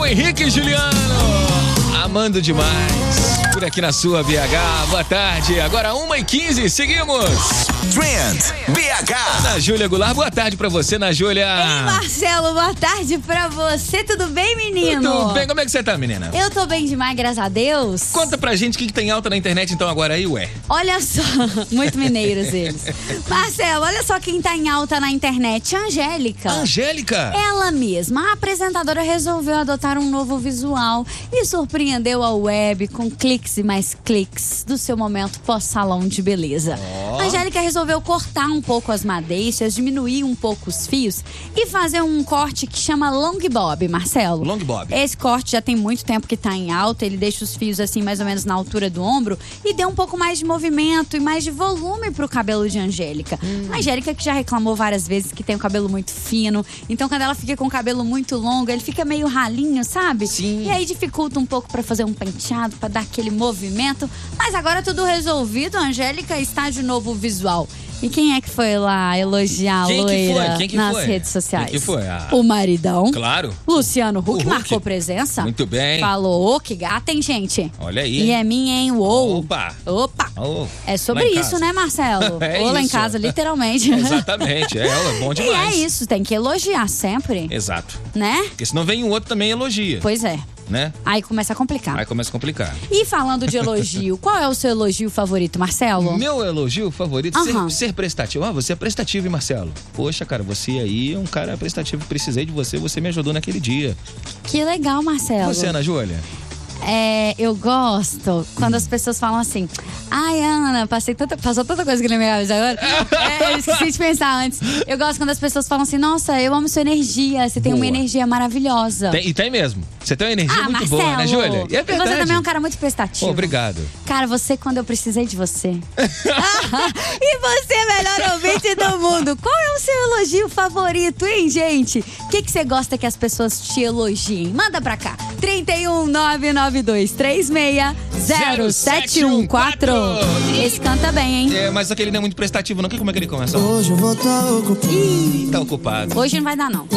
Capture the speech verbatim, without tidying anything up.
Henrique e Juliano, amando demais. Por aqui na sua B H, boa tarde. Agora uma e quinze, seguimos. Trend B H. Ana Júlia Goulart, boa tarde pra você, Ana Júlia. Ei, Marcelo, boa tarde pra você. Tudo bem, menino? Tudo bem, como é que você tá, menina? Eu tô bem demais, graças a Deus. Conta pra gente o que, que tem alta na internet então agora aí, ué. Olha só, muito mineiros eles. Marcelo, olha só quem tá em alta na internet, Angélica. Angélica? Ela mesma, a apresentadora, resolveu adotar um novo visual e surpreendeu a web com cliques e mais cliques do seu momento pós-salão de beleza. Oh. A Angélica resolveu cortar um pouco as madeixas, diminuir um pouco os fios e fazer um corte que chama long bob, Marcelo. Long bob. Esse corte já tem muito tempo que tá em alta, ele deixa os fios assim mais ou menos na altura do ombro e deu um pouco mais de movimento e mais de volume pro cabelo de Angélica. Hum. A Angélica que já reclamou várias vezes que tem o cabelo muito fino, então quando ela fica com o cabelo muito longo, ele fica meio ralinho, sabe? Sim. E aí dificulta um pouco pra fazer um penteado, pra dar aquele movimento, mas agora tudo resolvido, a Angélica está de novo visual. E quem é que foi lá elogiar a Quem loira que foi? Quem que nas foi? redes sociais? Quem que foi? Ah. O maridão. Claro. Luciano Huck, O Huck. marcou presença. Muito bem. Falou, ô, que gata, hein, gente? Olha aí. E é minha, hein? Uou. Opa. Opa. Oh, É sobre lá em isso, casa. né, Marcelo? É Ou lá em isso. casa, literalmente. Exatamente, é, ela é bom E demais. é isso, tem que elogiar sempre, Exato. né? Porque senão vem um outro também e elogia, Pois é. né? Aí começa a complicar. Aí começa a complicar. E falando de elogio, qual é o seu elogio favorito, Marcelo? Meu elogio favorito, Aham. ser, ser prestativo. Ah, você é prestativo, hein, Marcelo? Poxa, cara, você aí é um cara prestativo. Precisei de você, você me ajudou naquele dia. Que legal, Marcelo. Você, Ana Júlia? É, eu gosto quando as pessoas falam assim: ai, Ana, passei tanta, passou tanta coisa aqui na minha cabeça agora. É, eu esqueci de pensar antes. Eu gosto quando as pessoas falam assim: nossa, eu amo sua energia, você tem Boa. uma energia maravilhosa. Tem, e tem mesmo. Você tem uma energia ah, muito Marcelo, boa, né, Júlia? E é e verdade. você também é um cara muito prestativo. Obrigado. Cara, você quando eu precisei de você. E você, melhor ouvinte do mundo. Qual é o seu elogio favorito, hein, gente? O que, que você gosta que as pessoas te elogiem? Manda pra cá. trinta e um, nove nove dois três seis zero sete um quatro. Esse canta bem, hein? É, mas aquele não é muito prestativo, não. Que como é que ele começa? Hoje eu vou estar ocupado. Ih, tá ocupado. Hoje não vai dar, não.